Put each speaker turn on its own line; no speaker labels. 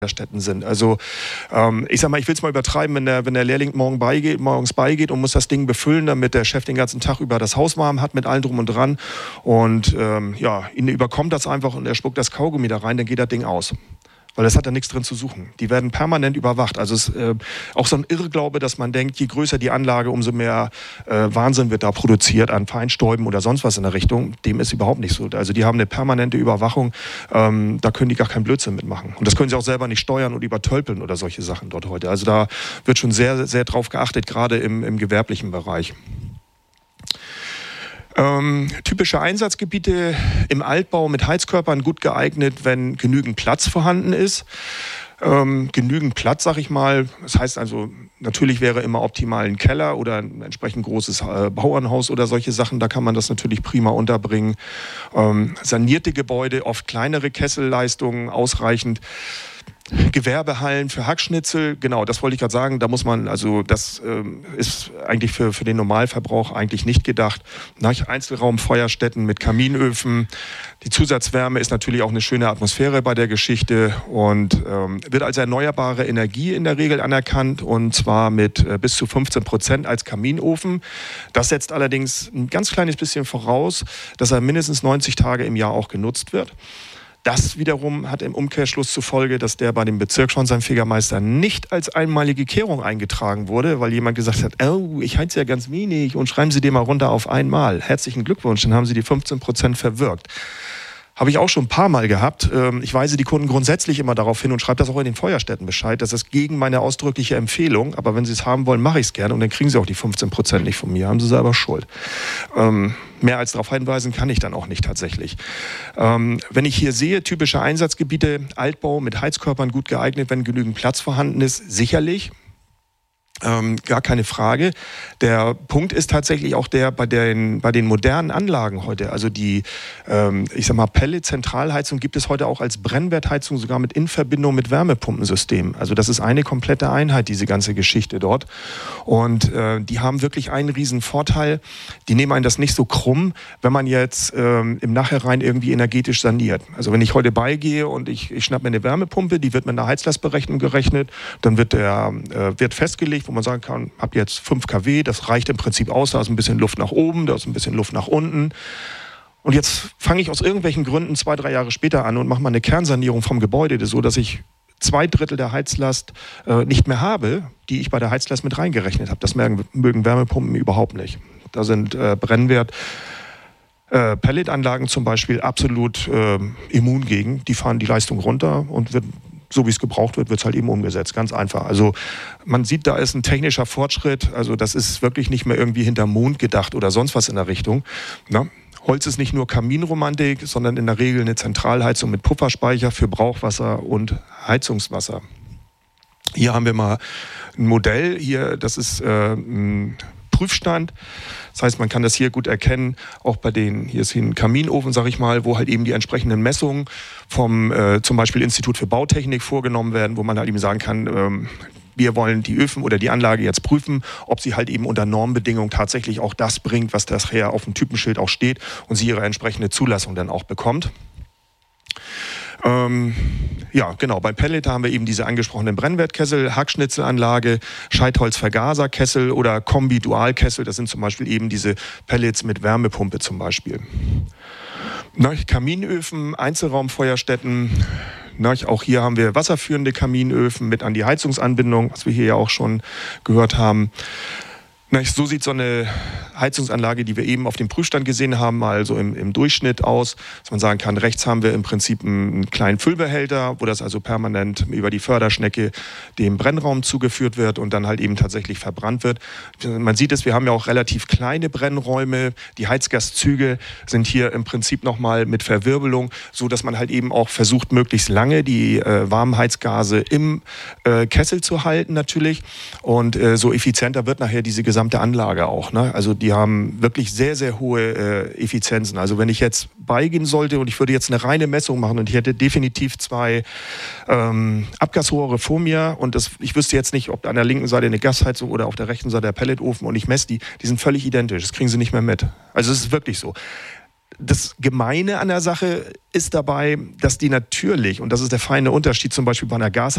Städten sind. Also ich sag mal, ich will es mal übertreiben, wenn der Lehrling morgens beigeht und muss das Ding befüllen, damit der Chef den ganzen Tag über das Haus warm hat mit allem drum und dran und ihn überkommt das einfach und er spuckt das Kaugummi da rein, dann geht das Ding aus. Weil das hat da nichts drin zu suchen. Die werden permanent überwacht. Also es ist auch so ein Irrglaube, dass man denkt, je größer die Anlage, umso mehr Wahnsinn wird da produziert an Feinstäuben oder sonst was in der Richtung. Dem ist überhaupt nicht so. Also die haben eine permanente Überwachung. Da können die gar keinen Blödsinn mitmachen. Und das können sie auch selber nicht steuern und übertölpeln oder solche Sachen dort heute. Also da wird schon sehr, sehr drauf geachtet, gerade im gewerblichen Bereich. Typische Einsatzgebiete im Altbau mit Heizkörpern gut geeignet, wenn genügend Platz vorhanden ist. Genügend Platz, sag ich mal. Das heißt also, natürlich wäre immer optimal ein Keller oder ein entsprechend großes Bauernhaus oder solche Sachen. Da kann man das natürlich prima unterbringen. Sanierte Gebäude, oft kleinere Kesselleistungen, ausreichend. Gewerbehallen für Hackschnitzel, genau, das wollte ich gerade sagen, da muss man, also das ist eigentlich für den Normalverbrauch eigentlich nicht gedacht. Einzelraumfeuerstätten mit Kaminöfen, die Zusatzwärme ist natürlich auch eine schöne Atmosphäre bei der Geschichte und wird als erneuerbare Energie in der Regel anerkannt und zwar mit bis zu 15% als Kaminofen. Das setzt allerdings ein ganz kleines bisschen voraus, dass er mindestens 90 Tage im Jahr auch genutzt wird. Das wiederum hat im Umkehrschluss zur Folge, dass der bei dem Bezirksschornsteinfegermeister nicht als einmalige Kehrung eingetragen wurde, weil jemand gesagt hat, oh, ich heiz ja ganz wenig und schreiben Sie den mal runter auf einmal. Herzlichen Glückwunsch, dann haben Sie die 15% verwirkt. Habe ich auch schon ein paar Mal gehabt. Ich weise die Kunden grundsätzlich immer darauf hin und schreibe das auch in den Feuerstätten Bescheid. Das ist gegen meine ausdrückliche Empfehlung. Aber wenn Sie es haben wollen, mache ich es gerne. Und dann kriegen Sie auch die 15% nicht von mir. Haben Sie selber Schuld. Mehr als darauf hinweisen kann ich dann auch nicht tatsächlich. Wenn ich hier sehe, typische Einsatzgebiete, Altbau mit Heizkörpern gut geeignet, wenn genügend Platz vorhanden ist, sicherlich. Gar keine Frage. Der Punkt ist tatsächlich auch der bei den modernen Anlagen heute. Also die, ich sag mal, Pellet-Zentralheizung gibt es heute auch als Brennwertheizung, sogar in Verbindung mit Wärmepumpensystemen. Also das ist eine komplette Einheit, diese ganze Geschichte dort. Und die haben wirklich einen riesen Vorteil. Die nehmen einen das nicht so krumm, wenn man jetzt im Nachhinein irgendwie energetisch saniert. Also wenn ich heute beigehe und ich schnappe mir eine Wärmepumpe, die wird mit einer Heizlastberechnung gerechnet, dann wird festgelegt, wo man sagen kann, habe jetzt 5 kW, das reicht im Prinzip aus, da ist ein bisschen Luft nach oben, da ist ein bisschen Luft nach unten. Und jetzt fange ich aus irgendwelchen Gründen 2-3 Jahre später an und mache mal eine Kernsanierung vom Gebäude, so dass ich 2/3 der Heizlast nicht mehr habe, die ich bei der Heizlast mit reingerechnet habe. Das mögen Wärmepumpen überhaupt nicht. Da sind Brennwert Pelletanlagen zum Beispiel absolut immun gegen. Die fahren die Leistung runter und so wie es gebraucht wird, wird es halt eben umgesetzt. Ganz einfach. Also man sieht, da ist ein technischer Fortschritt. Also das ist wirklich nicht mehr irgendwie hinterm Mond gedacht oder sonst was in der Richtung. Na? Holz ist nicht nur Kaminromantik, sondern in der Regel eine Zentralheizung mit Pufferspeicher für Brauchwasser und Heizungswasser. Hier haben wir mal ein Modell. Hier, das ist ein Prüfstand. Das heißt, man kann das hier gut erkennen, auch bei hier ist hier ein Kaminofen, sag ich mal, wo halt eben die entsprechenden Messungen vom zum Beispiel Institut für Bautechnik vorgenommen werden, wo man halt eben sagen kann, wir wollen die Öfen oder die Anlage jetzt prüfen, ob sie halt eben unter Normbedingungen tatsächlich auch das bringt, was das her auf dem Typenschild auch steht und sie ihre entsprechende Zulassung dann auch bekommt. Ja, genau. Bei Pellet haben wir eben diese angesprochenen Brennwertkessel, Hackschnitzelanlage, Scheitholzvergaserkessel oder Kombi-Dualkessel. Das sind zum Beispiel eben diese Pellets mit Wärmepumpe zum Beispiel. Kaminöfen, Einzelraumfeuerstätten. Auch hier haben wir wasserführende Kaminöfen mit an die Heizungsanbindung, was wir hier ja auch schon gehört haben. So sieht so eine Heizungsanlage, die wir eben auf dem Prüfstand gesehen haben, mal so im Durchschnitt aus, dass man sagen kann, rechts haben wir im Prinzip einen kleinen Füllbehälter, wo das also permanent über die Förderschnecke dem Brennraum zugeführt wird und dann halt eben tatsächlich verbrannt wird. Man sieht es, wir haben ja auch relativ kleine Brennräume. Die Heizgaszüge sind hier im Prinzip nochmal mit Verwirbelung, so dass man halt eben auch versucht, möglichst lange die warmen Heizgase im Kessel zu halten natürlich. Und so effizienter wird nachher diese gesamte Anlage auch. Ne? Also die haben wirklich sehr, sehr hohe Effizienzen. Also wenn ich jetzt beigehen sollte und ich würde jetzt eine reine Messung machen und ich hätte definitiv 2 Abgasrohre vor mir und ich wüsste jetzt nicht, ob an der linken Seite eine Gasheizung oder auf der rechten Seite der Pelletofen und ich messe die sind völlig identisch. Das kriegen sie nicht mehr mit. Also es ist wirklich so. Das Gemeine an der Sache ist dabei, dass die natürlich, und das ist der feine Unterschied zum Beispiel bei einer Gasheizung,